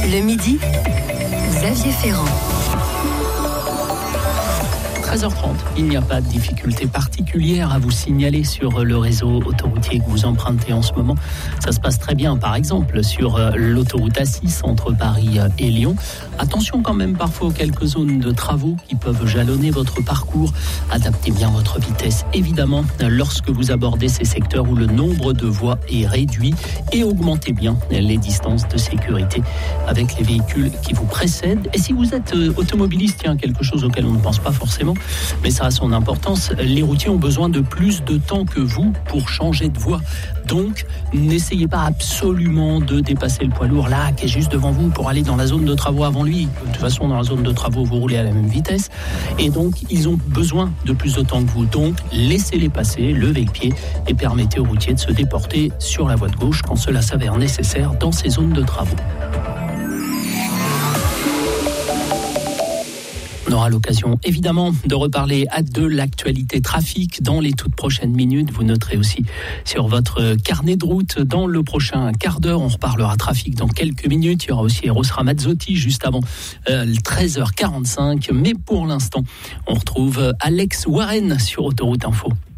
Le midi, Xavier Ferrand. 13h30, il n'y a pas de difficulté particulière à vous signaler sur le réseau autoroutier que vous empruntez en ce moment. Ça se passe très bien, par exemple, sur l'autoroute A6 entre Paris et Lyon. Attention quand même parfois aux quelques zones de travaux qui peuvent jalonner votre parcours. Adaptez bien votre vitesse, évidemment, lorsque vous abordez ces secteurs où le nombre de voies est réduit, et augmentez bien les distances de sécurité avec les véhicules qui vous précèdent. Et si vous êtes automobiliste, il y a quelque chose auquel on ne pense pas forcément, mais ça a son importance. Les routiers ont besoin de plus de temps que vous pour changer de voie. Donc, n'essayez pas absolument de dépasser le poids lourd là, qui est juste devant vous, pour aller dans la zone de travaux avant lui. De toute façon, dans la zone de travaux, vous roulez à la même vitesse. Et donc, ils ont besoin de plus de temps que vous. Donc, laissez-les passer, levez le pied et permettez aux routiers de se déporter sur la voie de gauche quand cela s'avère nécessaire dans ces zones de travaux. On aura l'occasion, évidemment, de reparler de l'actualité trafic dans les toutes prochaines minutes. Vous noterez aussi sur votre carnet de route dans le prochain quart d'heure. On reparlera trafic dans quelques minutes. Il y aura aussi Eros Ramazzotti juste avant 13h45. Mais pour l'instant, on retrouve Alex Warren sur Autoroute Info.